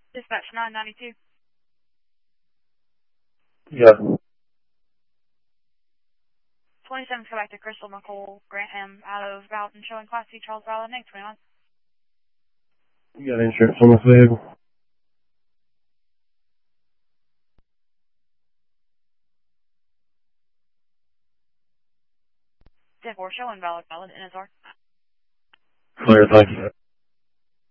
Dispatch 992. Yeah. 27 go back to Crystal McCool Grantham out of Gallatin showing Class C Charles Valley next 29. You got insurance on this vehicle? 10-4 showing valid NSR. Clear, thank you.